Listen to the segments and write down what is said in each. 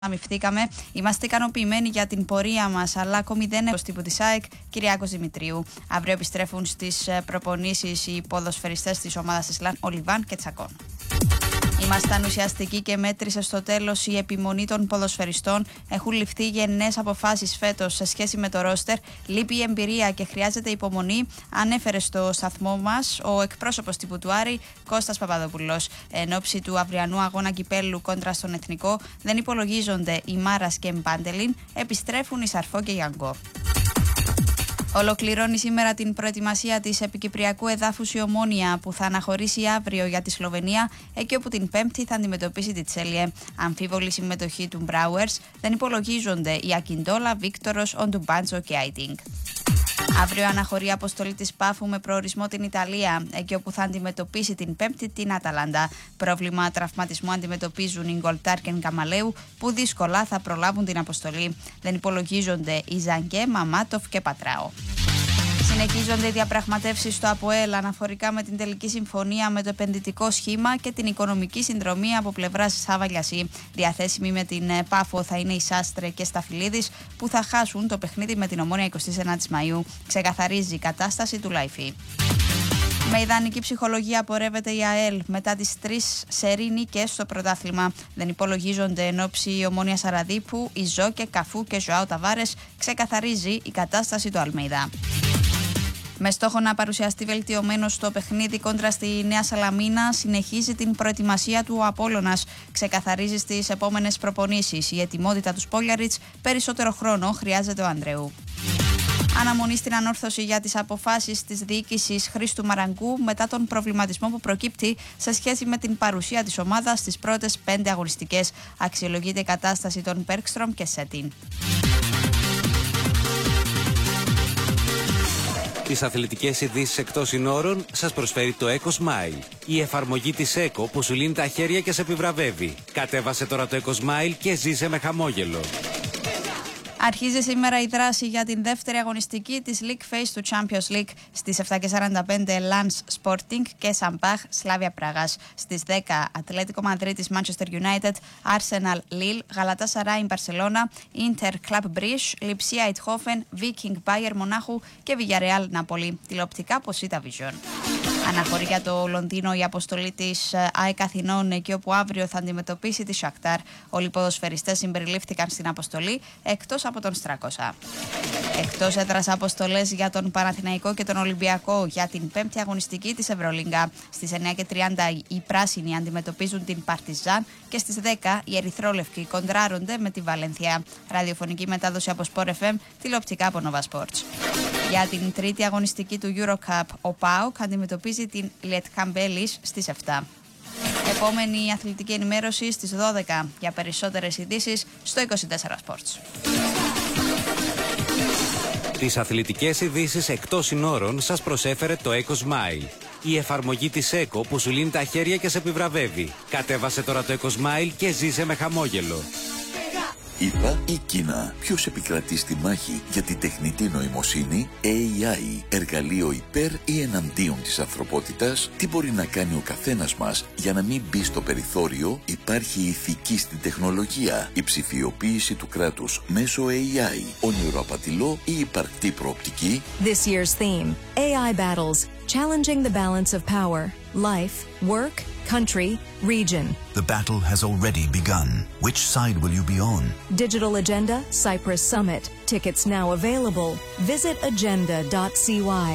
Αμυφθήκαμε. Είμαστε ικανοποιημένοι για την πορεία μας, αλλά ακόμη δεν έχουμε τύπου της ΑΕΚ, Κυριάκος Δημητρίου. Αύριο επιστρέφουν στις προπονήσεις οι ποδοσφαιριστές της ομάδας της ΛΑΝ, ο Λιβάν και Τσακών. Ήμασταν ουσιαστικοί και μέτρησε στο τέλος η επιμονή των ποδοσφαιριστών. Έχουν ληφθεί γενναίες αποφάσεις φέτος σε σχέση με το ρόστερ. Λείπει η εμπειρία και χρειάζεται υπομονή, ανέφερε στο σταθμό μας ο εκπρόσωπος τύπου του Άρη, Κώστας Παπαδόπουλος. Εν ώψη του αυριανού αγώνα κυπέλλου κόντρα στον Εθνικό, δεν υπολογίζονται η Μάρας και Μπάντελιν, επιστρέφουν η Σαρφό και η Αγκό. Ολοκληρώνει σήμερα την προετοιμασία της επικυπριακού εδάφους η Ομόνοια, που θα αναχωρήσει αύριο για τη Σλοβενία, εκεί όπου την Πέμπτη θα αντιμετωπίσει τη Τσέλιε. Αμφίβολη συμμετοχή του Μπράουερς, δεν υπολογίζονται οι Ακιντόλα, Βίκτορος, Οντουμπάντζο και Άιτινγκ. Αύριο αναχωρεί αποστολή της Πάφου με προορισμό την Ιταλία, εκεί όπου θα αντιμετωπίσει την Πέμπτη την Αταλάντα. Πρόβλημα τραυματισμού αντιμετωπίζουν οι Γκολτάρ και Γκαμαλέου, που δύσκολα θα προλάβουν την αποστολή. Δεν υπολογίζονται οι Ζαγκέ, Μαμάτοφ και Πατράο. Συνεχίζονται οι διαπραγματεύσεις στο ΑΠΟΕΛ αναφορικά με την τελική συμφωνία με το επενδυτικό σχήμα και την οικονομική συνδρομή από πλευράς Σαβαλιασί. Διαθέσιμοι με την Πάφο θα είναι οι Σάστρε και Σταφυλίδης, που θα χάσουν το παιχνίδι με την Ομόνοια 29 Μαΐου. Ξεκαθαρίζει η κατάσταση του Λαϊφή. Με ιδανική ψυχολογία πορεύεται η ΑΕΛ μετά τις 3 σερί νίκες στο πρωτάθλημα. Δεν υπολογίζονται εν ώψη η Ομόνοια Σαραδίπου, η Ζόκε, Καφού και Ζωάο Ταβάρες, ξεκαθαρίζει η κατάσταση του Αλμέιδα. Με στόχο να παρουσιαστεί βελτιωμένο στο παιχνίδι κόντρα στη Νέα Σαλαμίνα, συνεχίζει την προετοιμασία του ο Απόλλωνας. Ξεκαθαρίζει στις επόμενες προπονήσεις η ετοιμότητα του Σπόλιαριτς, περισσότερο χρόνο χρειάζεται ο Ανδρεού. Αναμονή στην ανόρθωση για τις αποφάσεις της διοίκησης Χρήστου Μαραγκού μετά τον προβληματισμό που προκύπτει σε σχέση με την παρουσία της ομάδας στις πρώτες 5 αγωνιστικές. Αξιολογείται η κατάσταση των Μπέρκστρομ και Σέτιν. Τις αθλητικές ειδήσεις εκτός συνόρων σας προσφέρει το Eco Smile. Η εφαρμογή της Eco που σου λύνει τα χέρια και σε επιβραβεύει. Κατέβασε τώρα το Eco Smile και ζήσε με χαμόγελο. Αρχίζει σήμερα η δράση για την δεύτερη αγωνιστική της League Phase του Champions League. Στις 7:45 Lens Sporting και Σαμπάχ Σλάβια Πράγας. Στις 10 Ατλέτικο Μαδρίτης Manchester United, Arsenal Lille, Galatasaray Barcelona, Inter Club Brugge, Lipsia Eindhoven, Viking Bayern Μονάχου και Villarreal Νάπολη. Τηλεοπτικά από Sita Vision. Αναχωρεί για το Λονδίνο η αποστολή της ΑΕΚ Αθηνών, εκεί όπου αύριο θα αντιμετωπίσει τη Σακτάρ. Όλοι οι ποδοσφαιριστές συμπεριλήφθηκαν στην αποστολή, εκτός από τον Στράκοσα. Εκτός έδρας αποστολές για τον Παναθηναϊκό και τον Ολυμπιακό για την 5η αγωνιστική της Ευρωλίγκα. Στις 9:30 οι πράσινοι αντιμετωπίζουν την Παρτιζάν και στις 10 οι ερυθρόλευκοι κοντράρονται με τη Βαλένθια. Ραδιοφωνική μετάδοση από Sport FM, τηλεοπτικά από Nova Sports. Για την τρίτη αγωνιστική του Eurocup, ο ΠΑΟΚ αντιμετωπίζει την Λιετκαμπέλης στις 7. Επόμενη αθλητική ενημέρωση στις 12. Για περισσότερες ειδήσεις στο 24 Sports. Τις αθλητικές ειδήσεις εκτός συνόρων σας προσέφερε το Eco Smile. Η εφαρμογή της Eco που σου λύνει τα χέρια και σε επιβραβεύει. Κατέβασε τώρα το Eco Smile και ζήσε με χαμόγελο. ΗΠΑ ή Κίνα, ποιος επικρατεί στη μάχη για την τεχνητή νοημοσύνη? AI, εργαλείο υπέρ ή εναντίον της ανθρωπότητας? Τι μπορεί να κάνει ο καθένας μας για να μην μπει στο περιθώριο? Υπάρχει η ηθική στην τεχνολογία, η ψηφιοποίηση του κράτους μέσω AI, όνειρο απατηλό ή υπαρκτή προοπτική? This year's theme, AI battles, challenging the balance of power, life, work, country, region. The battle has already begun. Which side will you be on? Digital Agenda, Cyprus Summit. Tickets now available. Visit agenda.cy.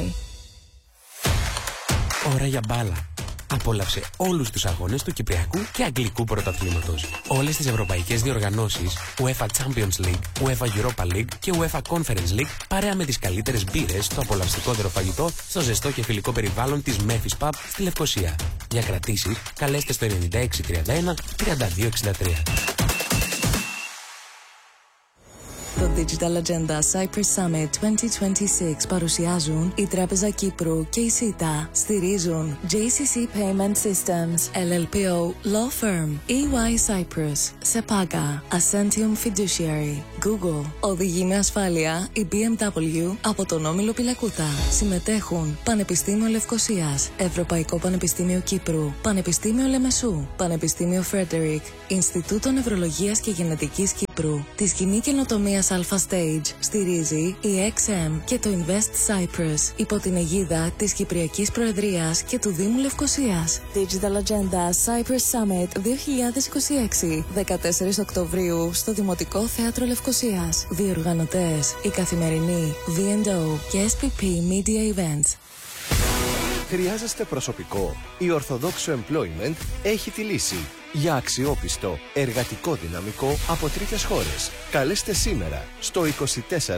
Ώρα για μπάλα. Απόλαυσε όλους τους αγώνες του Κυπριακού και Αγγλικού Πρωταθλήματος. Όλες τις ευρωπαϊκές διοργανώσεις, UEFA Champions League, UEFA Europa League και UEFA Conference League, παρέα με τις καλύτερες μπύρες, στο απολαυστικότερο φαγητό, στο ζεστό και φιλικό περιβάλλον της Memphis Pub στη Λευκοσία. Για κρατήσεις, καλέστε στο 9631 3263. Το Digital Agenda Cyprus Summit 2026 παρουσιάζουν η Τράπεζα Κύπρου και η ΣΥΤΑ. Στηρίζουν JCC Payment Systems, LLPO Law Firm, EY Cyprus, SEPAGA, Ascentium Fiduciary, Google. Οδηγεί με ασφάλεια η BMW από τον Όμιλο Πιλακούτα. Συμμετέχουν Πανεπιστήμιο Λευκωσίας, Ευρωπαϊκό Πανεπιστήμιο Κύπρου, Πανεπιστήμιο Λεμεσού, Πανεπιστήμιο Φρέντερικ, Ινστιτούτο Νευρολογίας και Γενετικής Κύπρου. Τη σκηνή καινοτομίας Alpha Stage στηρίζει η XM και το Invest Cyprus υπό την αιγίδα της Κυπριακής Προεδρίας και του Δήμου Λευκωσίας. Digital Agenda Cyprus Summit 2026, 14 Οκτωβρίου στο Δημοτικό Θέατρο Λευκωσίας. Διοργανωτές η Καθημερινή, V&O και SPP Media Events. Χρειάζεστε προσωπικό? Η Orthodox Employment έχει τη λύση. Για αξιόπιστο, εργατικό δυναμικό από τρίτες χώρες. Καλέστε σήμερα στο 24